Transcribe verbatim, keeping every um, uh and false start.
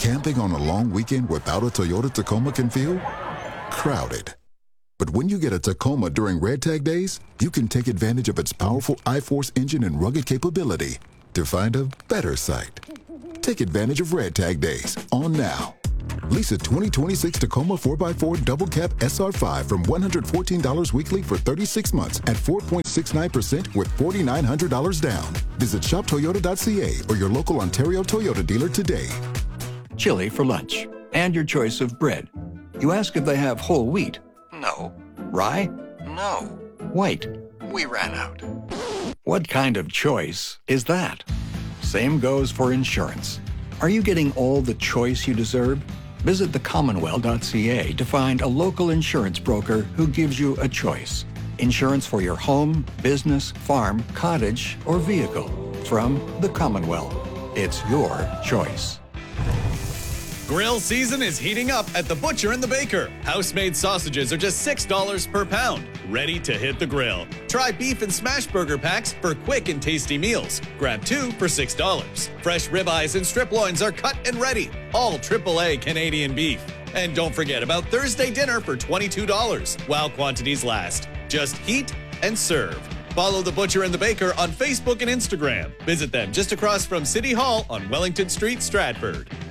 camping on a long weekend without a Toyota Tacoma can feel crowded. But when you get a Tacoma during Red Tag Days, you can take advantage of its powerful I-Force engine and rugged capability to find a better sight. Take advantage of Red Tag Days on now. Lease a twenty twenty-six Tacoma four by four Double Cab S R five from one hundred fourteen dollars weekly for thirty-six months at four point six nine percent with four thousand nine hundred dollars down. Visit shop toyota dot c a or your local Ontario Toyota dealer today. Chili for lunch, and your choice of bread. You ask if they have whole wheat. No. Rye? No. White? We ran out. What kind of choice is that? Same goes for insurance. Are you getting all the choice you deserve? Visit the commonwealth dot c a to find a local insurance broker who gives you a choice. Insurance for your home, business, farm, cottage, or vehicle. From the Commonwealth. It's your choice. Grill season is heating up at The Butcher and the Baker. House-made sausages are just six dollars per pound, ready to hit the grill. Try beef and smash burger packs for quick and tasty meals. Grab two for six dollars. Fresh ribeyes and strip loins are cut and ready, all triple A Canadian beef. And don't forget about Thursday dinner for twenty-two dollars, while quantities last. Just heat and serve. Follow The Butcher and the Baker on Facebook and Instagram. Visit them just across from City Hall on Wellington Street, Stratford.